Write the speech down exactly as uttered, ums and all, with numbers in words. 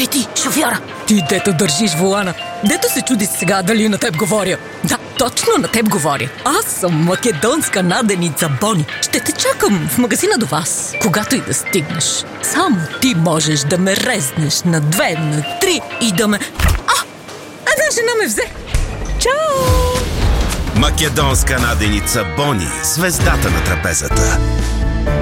ти, шофьора. Ти, дето държиш волана. Дето се чуди сега дали на теб говоря. Да, точно на теб говоря. Аз съм македонска наденица Бони. Ще те чакам в магазина до вас, когато и да стигнеш. Само ти можеш да ме резнеш на две, на три и да ме... А! Една жена ме взе. Чао! Македонска наденица Бони, звездата на трапезата.